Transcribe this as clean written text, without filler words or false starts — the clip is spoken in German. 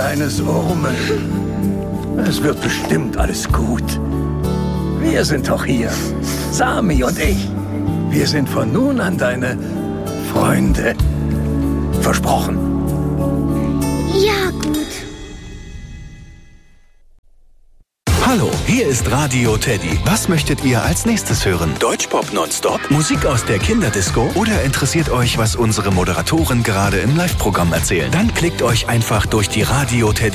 kleines Urmel. Es wird bestimmt alles gut. Wir sind doch hier, Sami und ich. Wir sind von nun an deine Freunde. Versprochen. Ja, gut. Hallo, hier ist Radio Teddy. Was möchtet ihr als nächstes hören? Deutschpop nonstop? Musik aus der Kinderdisco? Oder interessiert euch, was unsere Moderatoren gerade im Live-Programm erzählen? Dann klickt euch einfach durch die Radio Teddy